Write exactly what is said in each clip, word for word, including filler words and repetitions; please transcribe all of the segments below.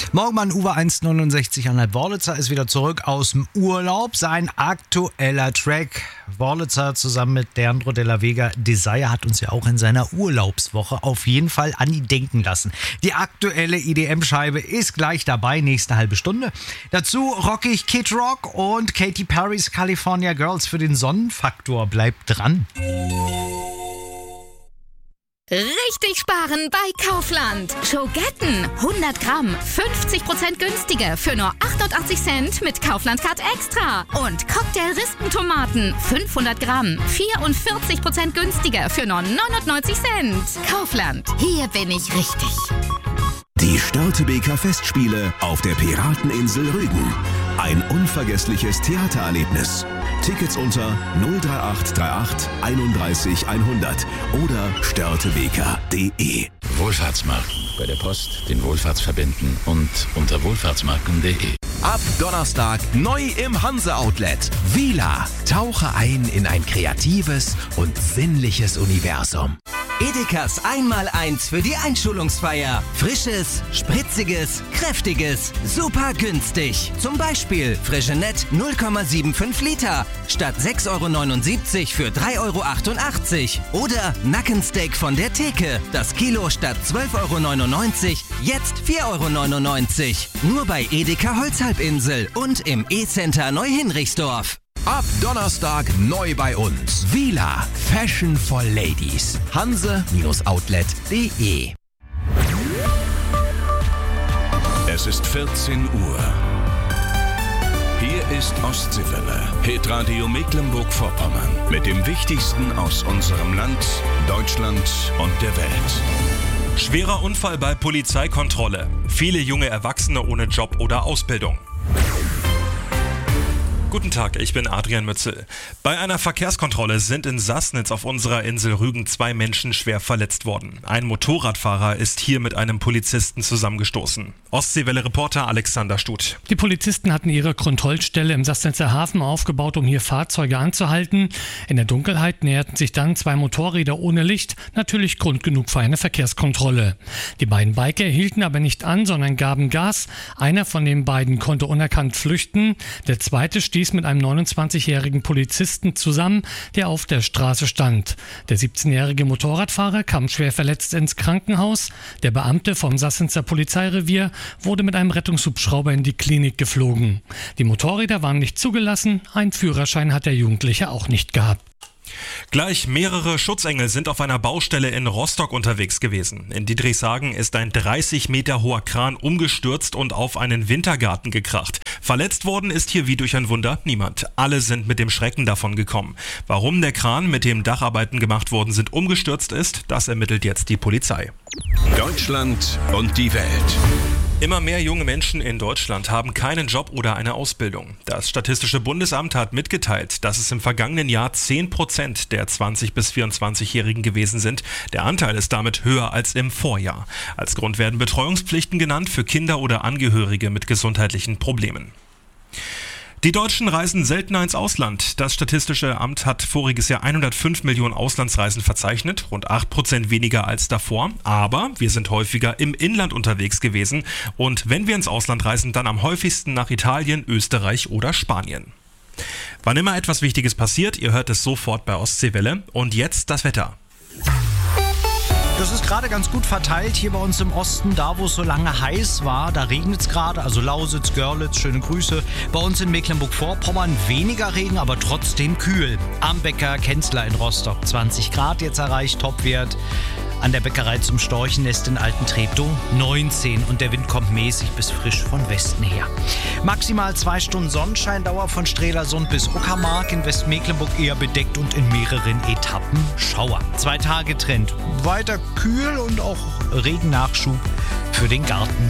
Morgenmann Uwe eins neunundsechzig Anhalt Wörlitzer ist wieder zurück aus dem Urlaub. Sein aktueller Track, Wörlitzer zusammen mit Leandro de la Vega, Desire, hat uns ja auch in seiner Urlaubswoche auf jeden Fall an ihn denken lassen. Die aktuelle E D M-Scheibe ist gleich dabei, nächste halbe Stunde. Dazu rock ich Kid Rock und Katy Perrys California Girls für den Sonnenfaktor. Bleibt dran. Richtig sparen bei Kaufland. Schogetten hundert Gramm, fünfzig Prozent günstiger für nur achtundachtzig Cent mit Kaufland Card Extra. Und Cocktail-Rispentomaten fünfhundert Gramm, vierundvierzig Prozent günstiger für nur neunundneunzig Cent. Kaufland, hier bin ich richtig. Die Störtebeker Festspiele auf der Pirateninsel Rügen. Ein unvergessliches Theatererlebnis. Tickets unter null drei acht drei acht einunddreißig hundert oder störtebeker punkt de. Wohlfahrtsmarken. Bei der Post, den Wohlfahrtsverbänden und unter wohlfahrtsmarken punkt de. Ab Donnerstag neu im Hanse-Outlet. Vila. Tauche ein in ein kreatives und sinnliches Universum. Edekas Einmaleins für die Einschulungsfeier. Frisches, spritziges, kräftiges, super günstig. Zum Beispiel Frigenet null Komma fünfundsiebzig Liter statt sechs Euro neunundsiebzig für drei Euro achtundachtzig. Oder Nackensteak von der Theke. Das Kilo statt zwölf Euro neunundneunzig, jetzt vier Euro neunundneunzig. Nur bei Edeka Holzhalbinsel und im E-Center Neuhinrichsdorf. Ab Donnerstag neu bei uns. Vila. Fashion for Ladies. Hanse-Outlet punkt de. Es ist vierzehn Uhr. Hier ist Ostseewelle, Hitradio Mecklenburg-Vorpommern. Mit dem Wichtigsten aus unserem Land, Deutschland und der Welt. Schwerer Unfall bei Polizeikontrolle. Viele junge Erwachsene ohne Job oder Ausbildung. Guten Tag, ich bin Adrian Mützel. Bei einer Verkehrskontrolle sind in Sassnitz auf unserer Insel Rügen zwei Menschen schwer verletzt worden. Ein Motorradfahrer ist hier mit einem Polizisten zusammengestoßen. Ostseewelle-Reporter Alexander Stut. Die Polizisten hatten ihre Kontrollstelle im Sassnitzer Hafen aufgebaut, um hier Fahrzeuge anzuhalten. In der Dunkelheit näherten sich dann zwei Motorräder ohne Licht, natürlich Grund genug für eine Verkehrskontrolle. Die beiden Biker hielten aber nicht an, sondern gaben Gas. Einer von den beiden konnte unerkannt flüchten. Der zweite stieß mit einem neunundzwanzigjährigen Polizisten zusammen, der auf der Straße stand. Der siebzehnjährige Motorradfahrer kam schwer verletzt ins Krankenhaus. Der Beamte vom Sassnitzer Polizeirevier wurde mit einem Rettungshubschrauber in die Klinik geflogen. Die Motorräder waren nicht zugelassen, einen Führerschein hat der Jugendliche auch nicht gehabt. Gleich mehrere Schutzengel sind auf einer Baustelle in Rostock unterwegs gewesen. In Diedrichshagen ist ein dreißig Meter hoher Kran umgestürzt und auf einen Wintergarten gekracht. Verletzt worden ist hier wie durch ein Wunder niemand. Alle sind mit dem Schrecken davon gekommen. Warum der Kran, mit dem Dacharbeiten gemacht worden sind, umgestürzt ist, das ermittelt jetzt die Polizei. Deutschland und die Welt. Immer mehr junge Menschen in Deutschland haben keinen Job oder eine Ausbildung. Das Statistische Bundesamt hat mitgeteilt, dass es im vergangenen Jahr zehn Prozent der zwanzig- bis vierundzwanzigjährigen gewesen sind. Der Anteil ist damit höher als im Vorjahr. Als Grund werden Betreuungspflichten genannt für Kinder oder Angehörige mit gesundheitlichen Problemen. Die Deutschen reisen seltener ins Ausland. Das Statistische Amt hat voriges Jahr hundertfünf Millionen Auslandsreisen verzeichnet, rund acht Prozent weniger als davor. Aber wir sind häufiger im Inland unterwegs gewesen. Und wenn wir ins Ausland reisen, dann am häufigsten nach Italien, Österreich oder Spanien. Wann immer etwas Wichtiges passiert, ihr hört es sofort bei Ostseewelle. Und jetzt das Wetter. Das ist gerade ganz gut verteilt hier bei uns im Osten, da wo es so lange heiß war, da regnet es gerade, also Lausitz, Görlitz, schöne Grüße. Bei uns in Mecklenburg-Vorpommern weniger Regen, aber trotzdem kühl. Am Bäcker Kenzler in Rostock zwanzig Grad jetzt erreicht, Topwert. An der Bäckerei zum Storchennest in Alten-Treptow neunzehn und der Wind kommt mäßig bis frisch von Westen her. Maximal zwei Stunden Sonnenscheindauer von Strelasund bis Uckermark, in Westmecklenburg eher bedeckt und in mehreren Etappen Schauer. Zwei Tage Trend, weiter kühl und auch Regennachschub für den Garten.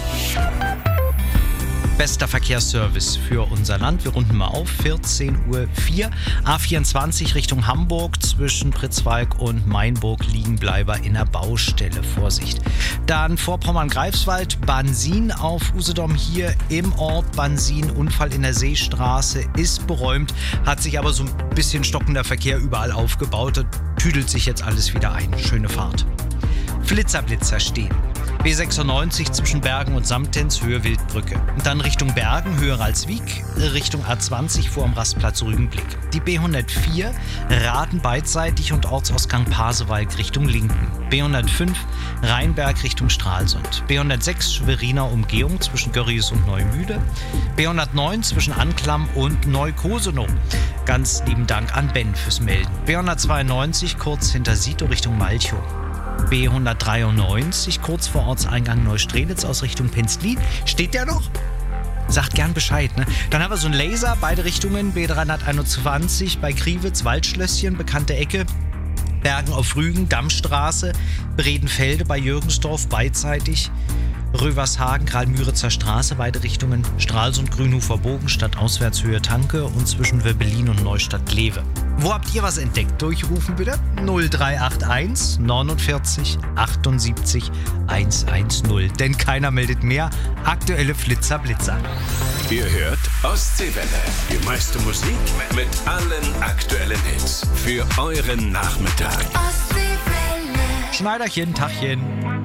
Bester Verkehrsservice für unser Land. Wir runden mal auf. vierzehn Uhr vier. A vierundzwanzig Richtung Hamburg. Zwischen Pritzwalk und Mainburg Liegenbleiber in der Baustelle. Vorsicht. Dann Vorpommern-Greifswald. Bansin auf Usedom hier im Ort. Bansin. Unfall in der Seestraße ist beräumt. Hat sich aber so ein bisschen stockender Verkehr überall aufgebaut. Da tüdelt sich jetzt alles wieder ein. Schöne Fahrt. Flitzerblitzer stehen. B sechsundneunzig zwischen Bergen und Samtens, Höhe Wildbrücke. Und dann Richtung Bergen, Höhe Ralswiek, Richtung A zwanzig vor am Rastplatz Rügenblick. Die B hundertvier, Raden beidseitig und Ortsausgang Pasewalk Richtung Linken. B hundertfünf, Rheinberg Richtung Stralsund. B hundertsechs, Schweriner Umgehung zwischen Görries und Neumüde. B hundertneun zwischen Anklam und Neukosenow. Ganz lieben Dank an Ben fürs Melden. B hundertzweiundneunzig kurz hinter Sito Richtung Malchow. B hundertdreiundneunzig kurz vor Ortseingang Neustrelitz aus Richtung Penzlin. Steht der noch? Sagt gern Bescheid, ne? Dann haben wir so einen Laser, beide Richtungen. B dreihunderteinundzwanzig bei Kriwitz, Waldschlösschen, bekannte Ecke. Bergen auf Rügen, Dammstraße, Bredenfelde bei Jürgensdorf, beidseitig. Rövershagen, Karl-Müritzer Straße, beide Richtungen. Stralsund, Grünhofer Bogen, Stadtauswärtshöhe Tanke und zwischen Wöbbelin und Neustadt-Glewe. Wo habt ihr was entdeckt? Durchrufen bitte. null drei acht eins neunundvierzig achtundsiebzig hundertzehn. Denn keiner meldet mehr. Aktuelle Flitzer Blitzer. Ihr hört Ostseewelle. Die meiste Musik mit allen aktuellen Hits. Für euren Nachmittag. Schneiderchen, Tachchen.